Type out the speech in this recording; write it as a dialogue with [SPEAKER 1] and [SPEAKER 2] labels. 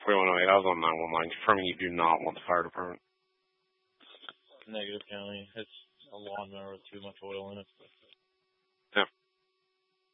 [SPEAKER 1] 4108, I was on 911 confirming you do not want the fire department.
[SPEAKER 2] Negative, County. It's a lawnmower with too much oil in it.
[SPEAKER 1] Yeah.